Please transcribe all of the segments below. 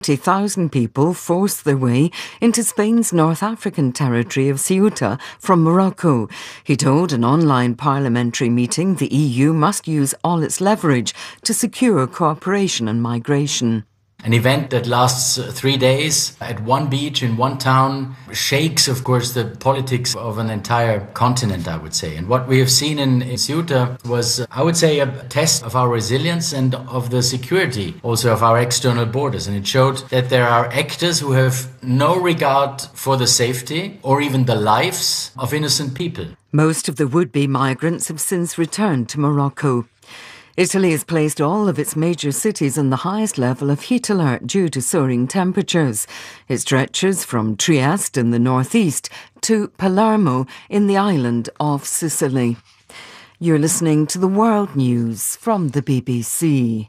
20,000 people forced their way into Spain's North African territory of Ceuta from Morocco. He told an online parliamentary meeting the EU must use all its leverage to secure cooperation and migration. An event that lasts 3 days at one beach in one town shakes, of course, the politics of an entire continent, I would say. And what we have seen in Ceuta was, I would say, a test of our resilience and of the security also of our external borders. And it showed that there are actors who have no regard for the safety or even the lives of innocent people. Most of the would-be migrants have since returned to Morocco. Italy has placed all of its major cities on the highest level of heat alert due to soaring temperatures. It stretches from Trieste in the northeast to Palermo in the island of Sicily. You're listening to the World News from the BBC.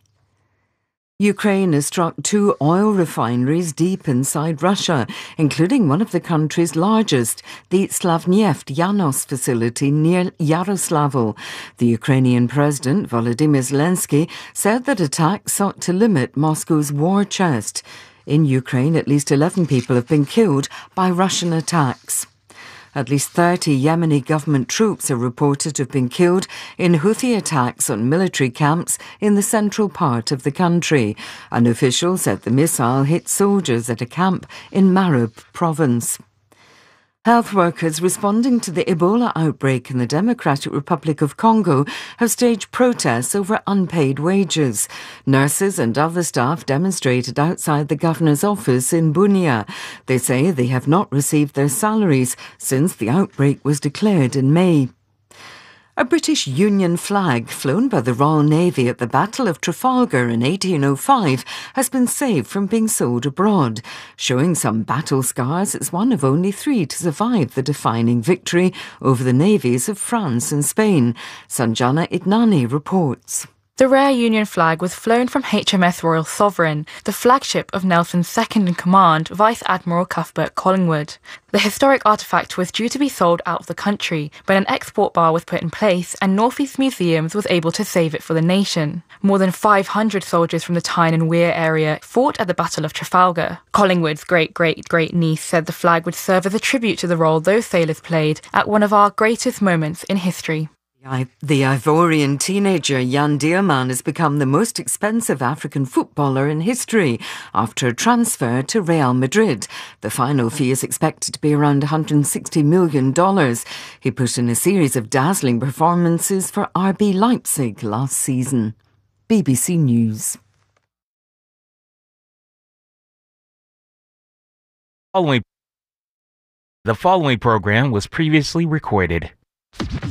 Ukraine has struck 2 oil refineries deep inside Russia, including one of the country's largest, the Slavneft Yanos facility near Yaroslavl. The Ukrainian President, Volodymyr Zelensky, said that attacks sought to limit Moscow's war chest. In Ukraine, at least 11 people have been killed by Russian attacks. At least 30 Yemeni government troops are reported to have been killed in Houthi attacks on military camps in the central part of the country. An official said the missile hit soldiers at a camp in Marib province. Health workers responding to the Ebola outbreak in the Democratic Republic of Congo have staged protests over unpaid wages. Nurses and other staff demonstrated outside the governor's office in Bunia. They say they have not received their salaries since the outbreak was declared in May. A British Union flag flown by the Royal Navy at the Battle of Trafalgar in 1805 has been saved from being sold abroad. Showing some battle scars, it's one of only 3 to survive the defining victory over the navies of France and Spain. Sanjana Idnani reports. The rare Union flag was flown from HMS Royal Sovereign, the flagship of Nelson's second-in-command, Vice Admiral Cuthbert Collingwood. The historic artefact was due to be sold out of the country, but an export bar was put in place and North East Museums was able to save it for the nation. More than 500 soldiers from the Tyne and Wear area fought at the Battle of Trafalgar. Collingwood's great-great-great-niece said the flag would serve as a tribute to the role those sailors played at one of our greatest moments in history. The Ivorian teenager Jan Diaman has become the most expensive African footballer in history after a transfer to Real Madrid. The final fee is expected to be around $160 million. He put in a series of dazzling performances for RB Leipzig last season. BBC News. The following program was previously recorded.